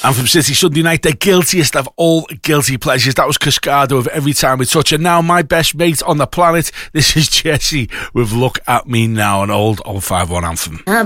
And from City Sunday Night, the guiltiest of all guilty pleasures. That was Cascado of Every Time We Touch. And now my best mate on the planet, this is Jesse with Look At Me Now, an old 051 anthem.